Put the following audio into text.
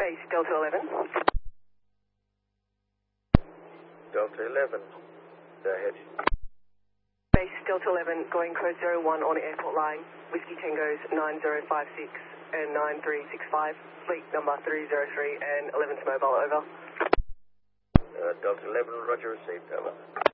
Base Delta 11. Delta 11. Go ahead. Base Delta 11, going code 01 on airport line. Whiskey Tango's 9056 and 9365. Fleet number 303 and 11's mobile, over. Delta 11, roger, received, over.